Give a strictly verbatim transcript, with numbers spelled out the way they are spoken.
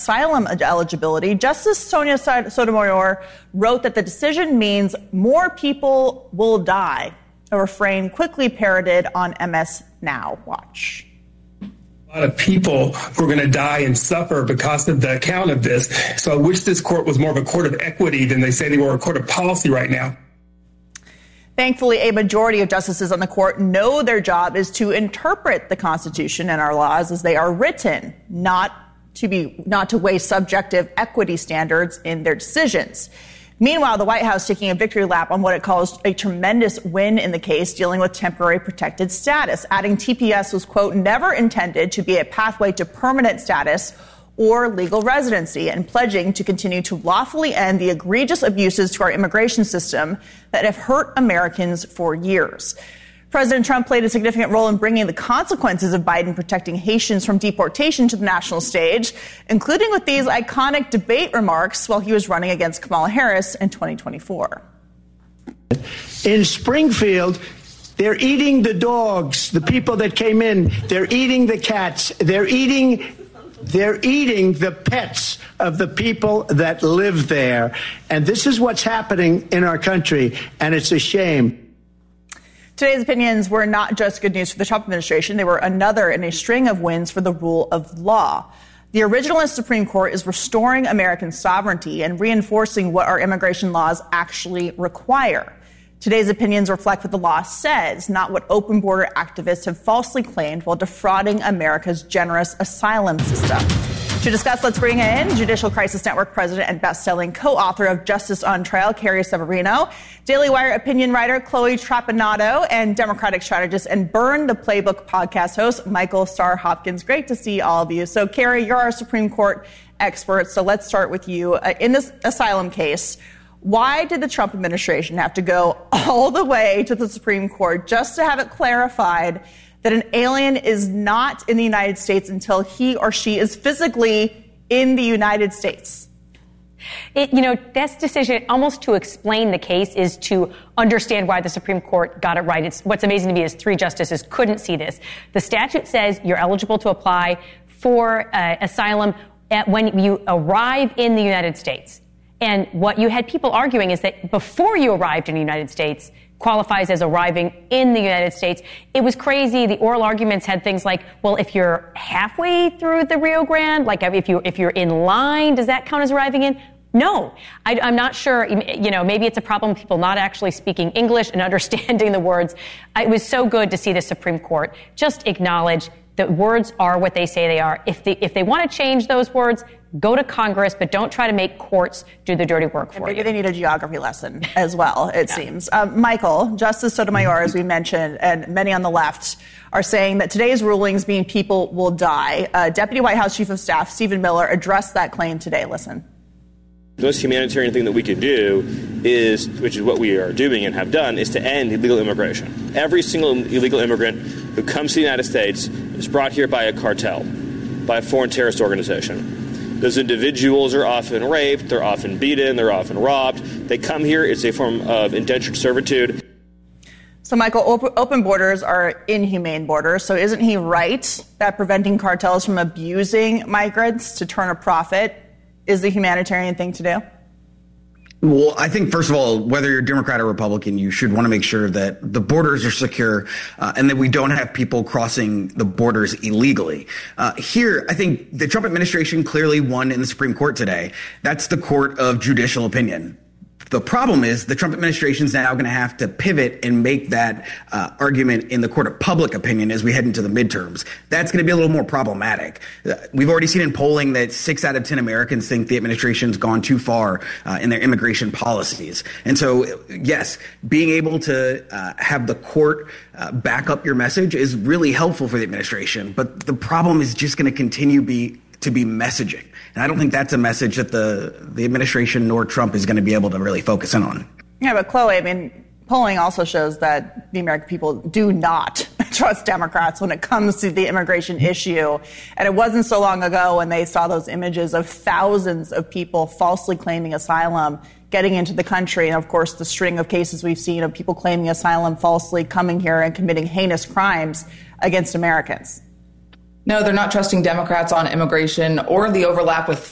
asylum eligibility, Justice Sonia Sotomayor wrote that the decision means more people will die, a refrain quickly parroted on M S Now. Watch. A lot of people who are going to die and suffer because of the account of this. So I wish this court was more of a court of equity than they say they were a court of policy right now. Thankfully, a majority of justices on the court know their job is to interpret the Constitution and our laws as they are written, not to be not to weigh subjective equity standards in their decisions. Meanwhile, the White House taking a victory lap on what it calls a tremendous win in the case dealing with temporary protected status, adding T P S was, quote, never intended to be a pathway to permanent status or legal residency, and pledging to continue to lawfully end the egregious abuses to our immigration system that have hurt Americans for years. President Trump played a significant role in bringing the consequences of Biden protecting Haitians from deportation to the national stage, including with these iconic debate remarks while he was running against Kamala Harris in twenty twenty-four. In Springfield, they're eating the dogs, the people that came in. They're eating the cats. They're eating... They're eating the pets of the people that live there. And this is what's happening in our country, and it's a shame. Today's opinions were not just good news for the Trump administration. They were another in a string of wins for the rule of law. The originalist Supreme Court is restoring American sovereignty and reinforcing what our immigration laws actually require. Today's opinions reflect what the law says, not what open border activists have falsely claimed while defrauding America's generous asylum system. To discuss, let's bring in Judicial Crisis Network president and best-selling co-author of Justice on Trial, Carrie Severino, Daily Wire opinion writer Chloe Trapanado, and Democratic strategist and Burn the Playbook podcast host Michael Starr Hopkins. Great to see all of you. So, Carrie, you're our Supreme Court expert, so let's start with you. Uh, in this asylum case, why did the Trump administration have to go all the way to the Supreme Court just to have it clarified that an alien is not in the United States until he or she is physically in the United States? It, you know, this decision, almost to explain the case, is to understand why the Supreme Court got it right. It's, what's amazing to me is three justices couldn't see this. The statute says you're eligible to apply for uh, asylum at, when you arrive in the United States. And what you had people arguing is that before you arrived in the United States qualifies as arriving in the United States. It was crazy. The oral arguments had things like, well, if you're halfway through the Rio Grande, like if you if you're in line, does that count as arriving in? No, I, I'm not sure. You know, maybe it's a problem with people not actually speaking English and understanding the words. It was so good to see the Supreme Court just acknowledge that words are what they say they are. If they if they want to change those words, go to Congress, but don't try to make courts do the dirty work for and maybe you. Maybe they need a geography lesson as well, it yeah. seems. Um, Michael, Justice Sotomayor, as we mentioned, and many on the left are saying that today's rulings mean people will die. Uh, Deputy White House Chief of Staff Stephen Miller addressed that claim today. Listen. The most humanitarian thing that we could do is, which is what we are doing and have done, is to end illegal immigration. Every single illegal immigrant who comes to the United States is brought here by a cartel, by a foreign terrorist organization. Those individuals are often raped, they're often beaten, they're often robbed. They come here, it's a form of indentured servitude. So, Michael, op- open borders are inhumane borders. So isn't he right that preventing cartels from abusing migrants to turn a profit is the humanitarian thing to do? Well, I think, first of all, whether you're Democrat or Republican, you should want to make sure that the borders are secure uh, and that we don't have people crossing the borders illegally. Uh, here, I think the Trump administration clearly won in the Supreme Court today. That's the court of judicial opinion. The problem is the Trump administration is now going to have to pivot and make that uh, argument in the court of public opinion as we head into the midterms. That's going to be a little more problematic. Uh, we've already seen in polling that six out of ten Americans think the administration's gone too far uh, in their immigration policies. And so, yes, being able to uh, have the court uh, back up your message is really helpful for the administration. But the problem is just going to continue be to be messaging. And I don't think that's a message that the, the administration nor Trump is going to be able to really focus in on. Yeah, but Chloe, I mean, polling also shows that the American people do not trust Democrats when it comes to the immigration issue. And it wasn't so long ago when they saw those images of thousands of people falsely claiming asylum getting into the country. And, of course, the string of cases we've seen of people claiming asylum falsely coming here and committing heinous crimes against Americans. No, they're not trusting Democrats on immigration or the overlap with